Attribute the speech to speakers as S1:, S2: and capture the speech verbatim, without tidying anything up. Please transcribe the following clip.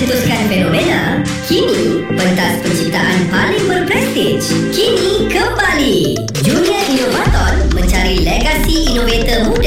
S1: mencetuskan fenomena, kini pentas penciptaan paling berprestij kini kembali. Junior Innovaton mencari legasi inovator muda